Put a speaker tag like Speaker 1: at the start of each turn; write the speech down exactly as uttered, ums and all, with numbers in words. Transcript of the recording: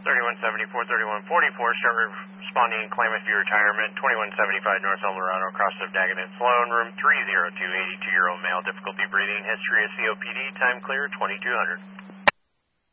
Speaker 1: thirty-one seventy-four, thirty-one forty-four, start responding Klamath View Retirement, twenty-one seventy-five North El Dorado, cross of Daggett and Sloan, room three oh two, eighty-two-year-old male, difficulty breathing, history of C O P D, time clear, twenty-two hundred.